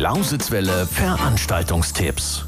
Lausitzwelle Veranstaltungstipps.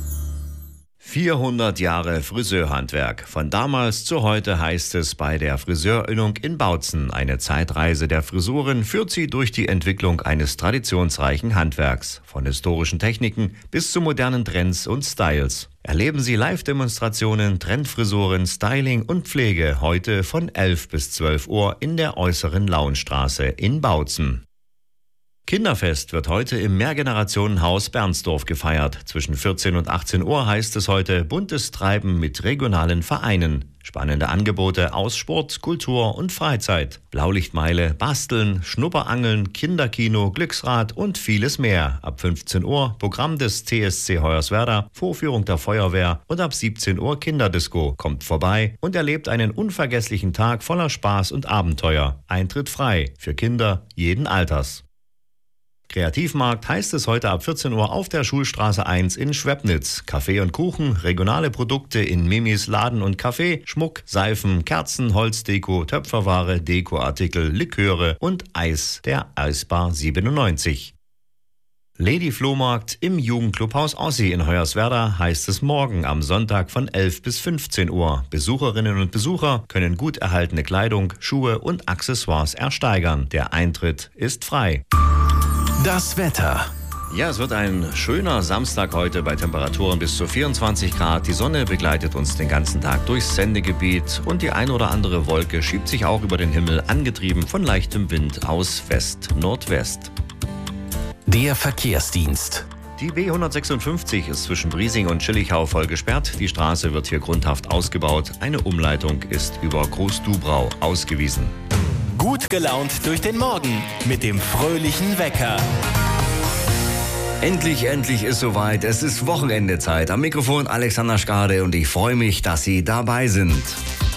400 Jahre Friseurhandwerk. Von damals zu heute heißt es bei der Friseurinnung in Bautzen. Eine Zeitreise der Frisuren führt sie durch die Entwicklung eines traditionsreichen Handwerks. Von historischen Techniken bis zu modernen Trends und Styles. Erleben Sie Live-Demonstrationen, Trendfrisuren, Styling und Pflege heute von 11 bis 12 Uhr in der äußeren Lauenstraße in Bautzen. Kinderfest wird heute im Mehrgenerationenhaus Bernsdorf gefeiert. Zwischen 14 und 18 Uhr heißt es heute buntes Treiben mit regionalen Vereinen. Spannende Angebote aus Sport, Kultur und Freizeit. Blaulichtmeile, Basteln, Schnupperangeln, Kinderkino, Glücksrad und vieles mehr. Ab 15 Uhr Programm des TSC Hoyerswerda, Vorführung der Feuerwehr und ab 17 Uhr Kinderdisco. Kommt vorbei und erlebt einen unvergesslichen Tag voller Spaß und Abenteuer. Eintritt frei, für Kinder jeden Alters. Kreativmarkt heißt es heute ab 14 Uhr auf der Schulstraße 1 in Schwebnitz. Kaffee und Kuchen, regionale Produkte in Mimis Laden und Café, Schmuck, Seifen, Kerzen, Holzdeko, Töpferware, Dekoartikel, Liköre und Eis der Eisbar 97. Lady Flohmarkt im Jugendclubhaus Ossi in Hoyerswerda heißt es morgen am Sonntag von 11 bis 15 Uhr. Besucherinnen und Besucher können gut erhaltene Kleidung, Schuhe und Accessoires ersteigern. Der Eintritt ist frei. Das Wetter. Ja, es wird ein schöner Samstag heute bei Temperaturen bis zu 24 Grad. Die Sonne begleitet uns den ganzen Tag durchs Sendegebiet und die ein oder andere Wolke schiebt sich auch über den Himmel, angetrieben von leichtem Wind aus West-Nordwest. Der Verkehrsdienst. Die B156 ist zwischen Briesing und Schillichau voll gesperrt. Die Straße wird hier grundhaft ausgebaut. Eine Umleitung ist über Groß-Dubrau ausgewiesen. Gut gelaunt durch den Morgen mit dem fröhlichen Wecker. Endlich ist soweit. Es ist Wochenendezeit. Am Mikrofon Alexander Schkade und ich freue mich, dass Sie dabei sind.